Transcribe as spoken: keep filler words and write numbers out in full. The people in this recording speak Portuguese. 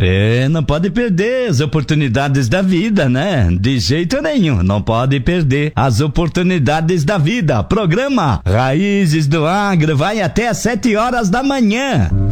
É, não pode perder as oportunidades da vida, né? De jeito nenhum, não pode perder as oportunidades da vida. Programa Raízes do Agro vai até às sete horas da manhã.